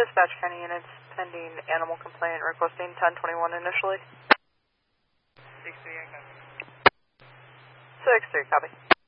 Dispatch County units pending animal complaint requesting 1021 initially. 6-3, I copy. 6-3, copy.